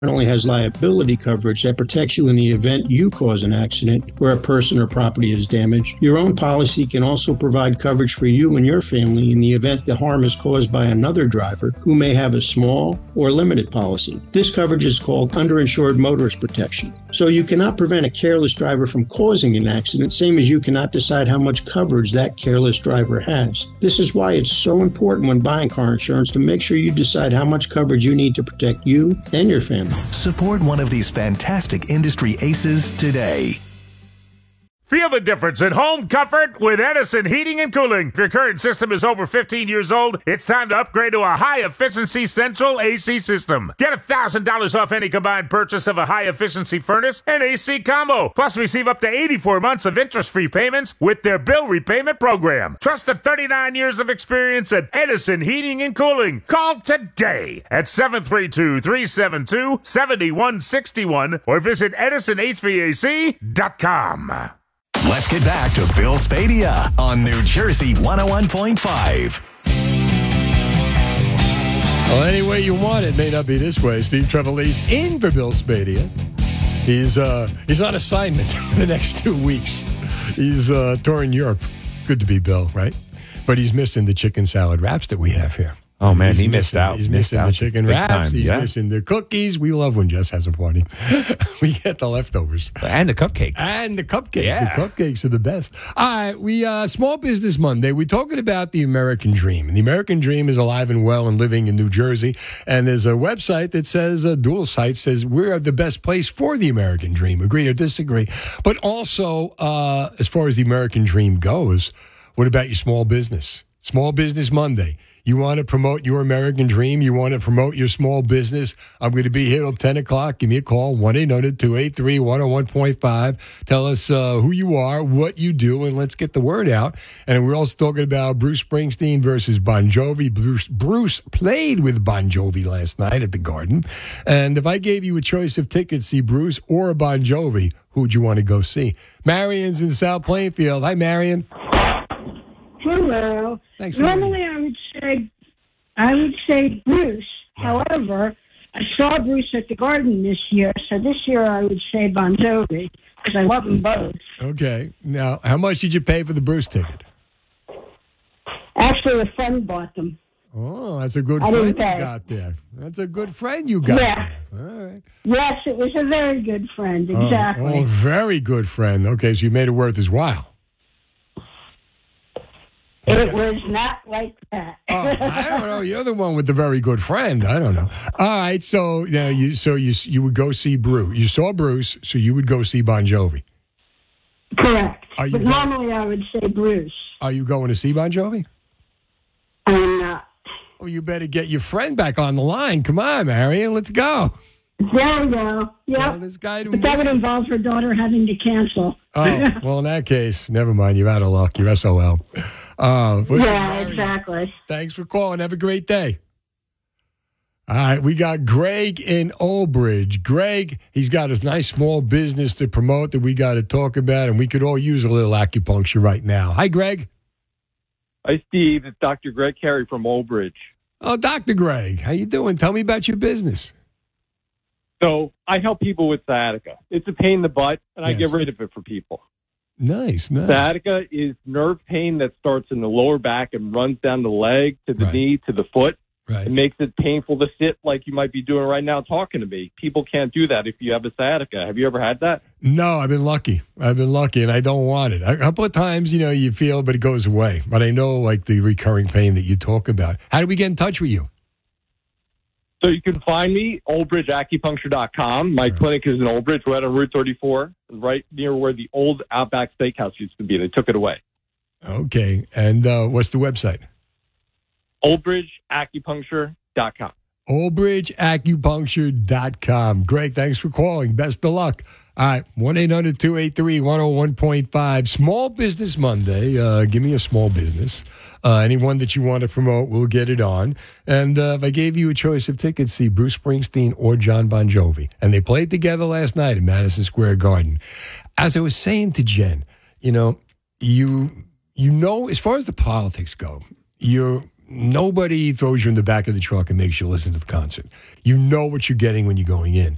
only has liability coverage that protects you in the event you cause an accident where a person or property is damaged. Your own policy can also provide coverage for you and your family in the event the harm is caused by another driver who may have a small or limited policy. This coverage is called underinsured motorist protection. So you cannot prevent a careless driver from causing an accident, same as you cannot decide how much coverage that careless driver has. This is why it's so important when buying car insurance to make sure you decide how much coverage you need to protect you and your family. Support one of these fantastic industry aces today. Feel the difference in home comfort with Edison Heating and Cooling. If your current system is over 15 years old, it's time to upgrade to a high-efficiency central AC system. Get $1,000 off any combined purchase of a high-efficiency furnace and AC combo. Plus, receive up to 84 months of interest-free payments with their bill repayment program. Trust the 39 years of experience at Edison Heating and Cooling. Call today at 732-372-7161 or visit EdisonHVAC.com. Let's get back to Bill Spadea on New Jersey 101.5. Well, any way you want it may not be this way. Steve Trevelise in for Bill Spadea. He's on assignment the next 2 weeks. He's touring Europe. Good to be Bill, right? But he's missing the chicken salad wraps that we have here. Oh, man, he missed out. He's missing the chicken wraps. He's missing the cookies. We love when Jess has a party. We get the leftovers. And the cupcakes. Yeah. The cupcakes are the best. All right, we Small Business Monday. We're talking about the American Dream. And the American Dream is alive and well and living in New Jersey. And there's a website that says, dual site says, we're the best place for the American Dream. Agree or disagree? But also, as far as the American Dream goes, what about your small business? Small Business Monday. You want to promote your American Dream? You want to promote your small business? I'm going to be here till 10 o'clock. Give me a call, 1-800-283-101.5. Tell us who you are, what you do, and let's get the word out. And we're also talking about Bruce Springsteen versus Bon Jovi. Bruce played with Bon Jovi last night at the Garden. And if I gave you a choice of tickets, see Bruce or Bon Jovi, who would you want to go see? Marion's in South Plainfield. Hi, Marion. Hello. Thanks for Normally, I would say Bruce. However, I saw Bruce at the Garden this year, so this year I would say Bon Jovi because I love them both. Okay. Now, how much did you pay for the Bruce ticket? Actually, a friend bought them. Oh, that's a good friend you got there. That's a good friend you got there. All right. Yes, it was a very good friend. Exactly. Oh, very good friend. Okay, so you made it worth his while. Okay. It was not like that. I don't know. You're the one with the very good friend. I don't know. All right. So you would go see Bruce. You saw Bruce, so you would go see Bon Jovi. Correct. But normally I would say Bruce. Are you going to see Bon Jovi? I'm not. Oh, you better get your friend back on the line. Come on, Marion. Let's go. There we go. Yep. But that would involve her daughter having to cancel. Oh, well, in that case, never mind. You're out of luck. You're SOL. Marion, exactly. Thanks for calling. Have a great day. All right, we got Greg in Old Bridge. Greg, he's got his nice small business to promote that we got to talk about, and we could all use a little acupuncture right now. Hi, Greg. Hi, Steve. It's Dr. Greg Carey from Old Bridge. Oh, Dr. Greg, how you doing? Tell me about your business. So I help people with sciatica. It's a pain in the butt, and I get rid of it for people. Nice. Sciatica is nerve pain that starts in the lower back and runs down the leg to the knee to the foot. Right. It makes it painful to sit like you might be doing right now talking to me. People can't do that if you have a sciatica. Have you ever had that? No, I've been lucky, and I don't want it. A couple of times, you feel, but it goes away. But I know, like, the recurring pain that you talk about. How do we get in touch with you? So you can find me, oldbridgeacupuncture.com. My clinic is in Old Bridge, right on Route 34, right near where the old Outback Steakhouse used to be. They took it away. Okay. And what's the website? oldbridgeacupuncture.com. oldbridgeacupuncture.com. Greg, thanks for calling. Best of luck. All right, 1-800-283-101.5. Small Business Monday. Give me a small business. Anyone that you want to promote, we'll get it on. And if I gave you a choice of tickets, see Bruce Springsteen or John Bon Jovi. And they played together last night at Madison Square Garden. As I was saying to Jen, you know, as far as the politics go, nobody throws you in the back of the truck and makes you listen to the concert. You know what you're getting when you're going in.